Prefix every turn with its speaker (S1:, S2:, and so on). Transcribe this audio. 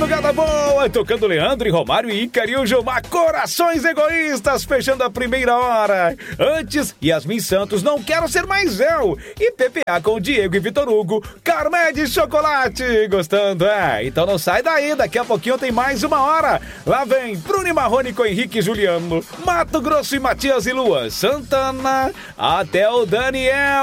S1: madrugada boa, tocando Leandro e Romário e Ícaro e o Gilmar, Corações Egoístas, fechando a primeira hora. Antes, Yasmin Santos, Não Quero Ser Mais Eu. E PPA com Diego e Vitor Hugo, Carmé de Chocolate. Gostando, é? Então não sai daí, daqui a pouquinho tem mais uma hora. Lá vem Bruno e Marrone com Henrique e Juliano, Mato Grosso e Matias e Luan Santana, até o Daniel.